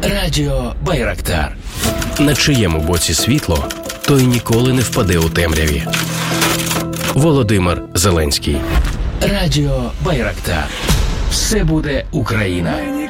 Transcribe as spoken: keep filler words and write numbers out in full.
Радіо Байрактар. На чиєму боці світло, той ніколи не впаде у темряві. Володимир Зеленський. Радіо Байрактар. Все буде Україна.